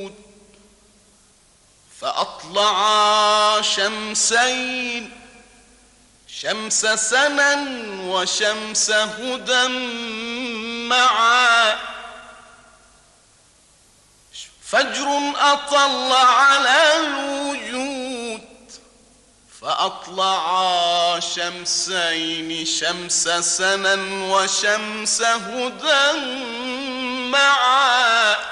فأطلعا شمسين، شمس سنا وشمس هدى معا. فجر أطل على الوجود فأطلعا شمسين، شمس سنا وشمس هدى معا.